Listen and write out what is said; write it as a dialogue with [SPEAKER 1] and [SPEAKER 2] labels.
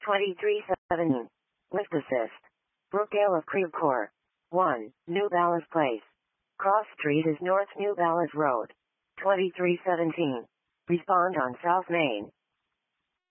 [SPEAKER 1] 2317. Lift assist. Brookdale of Creve Coeur. 1. New Ballas Place. Cross Street is North New Ballas Road. 2317. Respond on South Main.